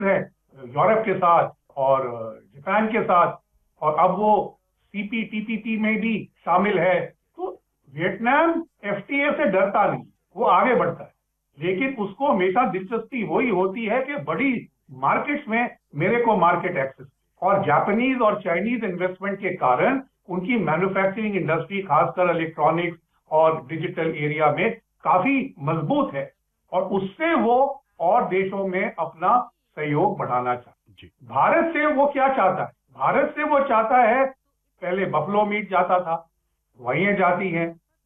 है यूरोप के साथ और जापान के साथ, और अब वो सीपीटीपीपी में भी शामिल है। तो वियतनाम एफटीए से डरता नहीं, वो आगे बढ़ता है, लेकिन उसको हमेशा दिलचस्पी वही होती है कि बड़ी मार्केट्स में मेरे को मार्केट एक्सेस, और जापानीज और चाइनीज इन्वेस्टमेंट के कारण उनकी मैन्युफैक्चरिंग इंडस्ट्री खासकर इलेक्ट्रॉनिक्स और डिजिटल एरिया में काफी मजबूत है, और उससे वो और देशों में अपना सहयोग बढ़ाना चाहता है। भारत से वो क्या चाहता है? भारत से वो चाहता है, पहले बफलो मीट जाता था, दवाइयां जाती हैं,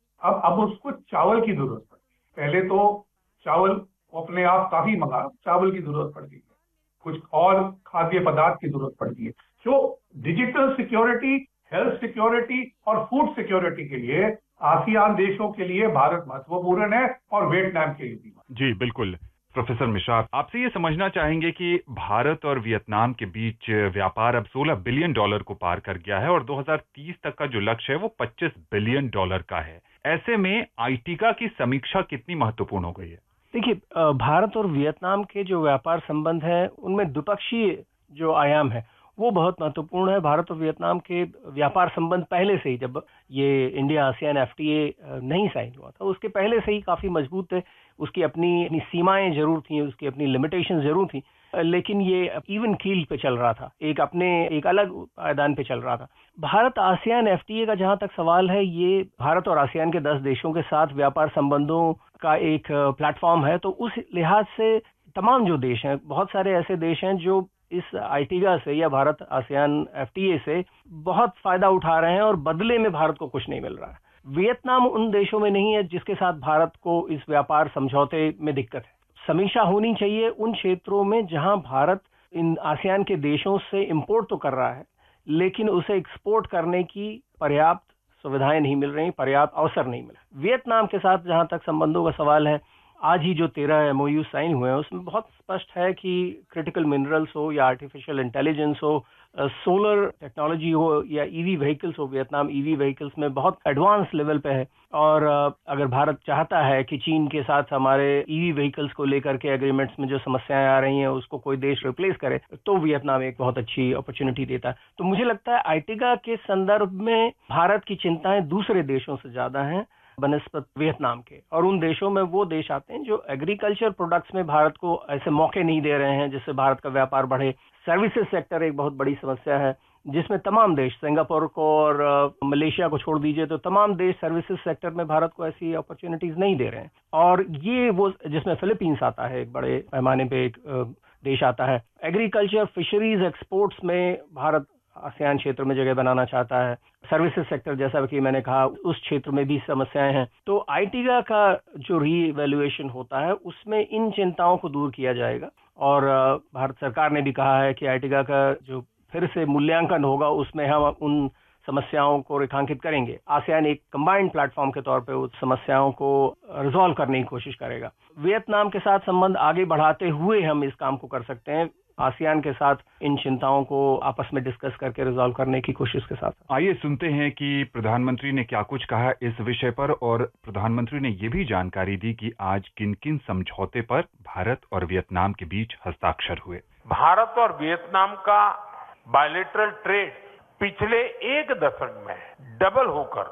अब उसको चावल की जरूरत पड़ती है। पहले तो चावल अपने आप काफी मंगा, चावल की जरूरत पड़ती है, कुछ और खाद्य पदार्थ की जरूरत पड़ती है। तो डिजिटल सिक्योरिटी, हेल्थ सिक्योरिटी और फूड सिक्योरिटी के लिए आसियान देशों के लिए भारत महत्वपूर्ण है, और वियतनाम के लिए भी। जी बिल्कुल। प्रोफेसर मिश्रा, आपसे ये समझना चाहेंगे कि भारत और वियतनाम के बीच व्यापार अब $16 बिलियन को पार कर गया है और 2030 तक का जो लक्ष्य है वो $25 बिलियन का है। ऐसे में आईटीका की समीक्षा कितनी महत्वपूर्ण हो गई है? देखिए, भारत और वियतनाम के जो व्यापार संबंध हैं उनमें द्विपक्षीय जो आयाम है वो बहुत महत्वपूर्ण है। भारत और वियतनाम के व्यापार संबंध पहले से ही, जब ये इंडिया आसियान एफटीए नहीं साइन हुआ था, उसके पहले से ही काफी मजबूत थे। उसकी अपनी सीमाएं जरूर थी, उसकी अपनी लिमिटेशन जरूर थी, लेकिन ये इवन कील पे चल रहा था, एक अलग पायदान पे चल रहा था। भारत आसियान एफटीए का जहां तक सवाल है, ये भारत और आसियान के 10 देशों के साथ व्यापार संबंधों का एक प्लेटफॉर्म है। तो उस लिहाज से तमाम जो देश हैं, बहुत सारे ऐसे देश हैं जो इस आईटीगा से या भारत आसियान एफटीए से बहुत फायदा उठा रहे हैं, और बदले में भारत को कुछ नहीं मिल रहा है। वियतनाम उन देशों में नहीं है जिसके साथ भारत को इस व्यापार समझौते में दिक्कत है। समीक्षा होनी चाहिए उन क्षेत्रों में जहां भारत इन आसियान के देशों से इंपोर्ट तो कर रहा है, लेकिन उसे एक्सपोर्ट करने की पर्याप्त सुविधाएं नहीं मिल रही, पर्याप्त अवसर नहीं मिल रहे। वियतनाम के साथ जहां तक संबंधों का सवाल है, आज ही जो 13 एमओयू साइन हुए हैं उसमें बहुत स्पष्ट है कि क्रिटिकल मिनरल्स हो या आर्टिफिशियल इंटेलिजेंस हो, सोलर टेक्नोलॉजी हो या ईवी व्हीकल्स हो, वियतनाम ईवी व्हीकल्स में बहुत एडवांस लेवल पे है। और अगर भारत चाहता है कि चीन के साथ हमारे ईवी व्हीकल्स को लेकर के एग्रीमेंट्स में जो समस्याएं आ रही हैं उसको कोई देश रिप्लेस करे, तो वियतनाम एक बहुत अच्छी अपॉर्चुनिटी देता है। तो मुझे लगता है आईटीका के संदर्भ में भारत की चिंताएं दूसरे देशों से ज्यादा हैं बनस्पत वियतनाम के, और उन देशों में वो देश आते हैं जो एग्रीकल्चर प्रोडक्ट्स में भारत को ऐसे मौके नहीं दे रहे हैं जिससे भारत का व्यापार बढ़े। सर्विसेज सेक्टर एक बहुत बड़ी समस्या है, जिसमें तमाम देश, सिंगापुर को और मलेशिया को छोड़ दीजिए तो तमाम देश सर्विसेज सेक्टर में भारत को ऐसी अपॉर्चुनिटीज नहीं दे रहे हैं। और ये वो, जिसमें फिलीपींस आता है, एक बड़े पैमाने पे एक देश आता है। एग्रीकल्चर, फिशरीज, एक्सपोर्ट्स में भारत आसियान क्षेत्र में जगह बनाना चाहता है। सर्विसेज सेक्टर, जैसा कि मैंने कहा, उस क्षेत्र में भी समस्याएं हैं। तो आईटीगा का जो रीवैल्यूएशन होता है उसमें इन चिंताओं को दूर किया जाएगा, और भारत सरकार ने भी कहा है कि आईटीगा का जो फिर से मूल्यांकन होगा उसमें हम उन समस्याओं को रेखांकित करेंगे। आसियान एक कंबाइंड प्लेटफॉर्म के तौर पे उस समस्याओं को रिजॉल्व करने की कोशिश करेगा। वियतनाम के साथ संबंध आगे बढ़ाते हुए हम इस काम को कर सकते हैं, आसियान के साथ इन चिंताओं को आपस में डिस्कस करके रिजॉल्व करने की कोशिश के साथ। आइए सुनते हैं कि प्रधानमंत्री ने क्या कुछ कहा इस विषय पर, और प्रधानमंत्री ने ये भी जानकारी दी कि आज किन किन समझौते पर भारत और वियतनाम के बीच हस्ताक्षर हुए। भारत और वियतनाम का बायलैटरल ट्रेड पिछले एक दशक में डबल होकर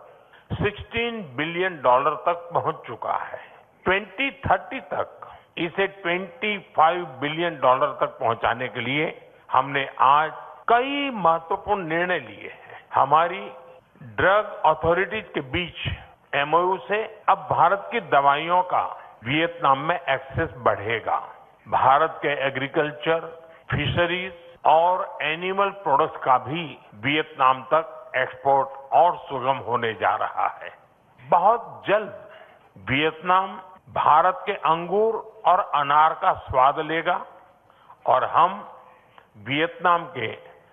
$16 बिलियन तक पहुंच चुका है। 2030 तक इसे $25 बिलियन तक पहुंचाने के लिए हमने आज कई महत्वपूर्ण निर्णय लिए हैं। हमारी ड्रग अथॉरिटीज के बीच एमओयू से अब भारत की दवाइयों का वियतनाम में एक्सेस बढ़ेगा। भारत के एग्रीकल्चर, फिशरीज और एनिमल प्रोडक्ट्स का भी वियतनाम तक एक्सपोर्ट और सुगम होने जा रहा है। बहुत जल्द वियतनाम भारत के अंगूर और अनार का स्वाद लेगा, और हम वियतनाम के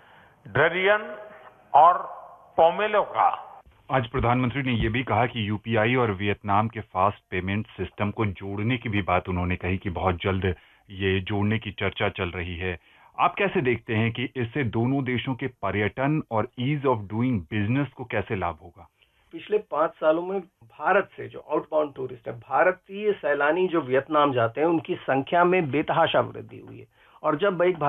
डरियन और पोमेलो का। आज प्रधानमंत्री ने यह भी कहा कि यूपीआई और वियतनाम के फास्ट पेमेंट सिस्टम को जोड़ने की भी बात उन्होंने कही कि बहुत जल्द ये जोड़ने की चर्चा चल रही है। आप कैसे देखते हैं कि इससे दोनों देशों के पर्यटन और ईज ऑफ डूइंग बिजनेस को कैसे लाभ होगा? पिछले 5 सालों में भारत से जो आउटबाउंड टूरिस्ट है, भारतीय सैलानी जो वियतनाम जाते हैं, उनकी संख्या में बेतहाशा वृद्धि हुई है। और जब एक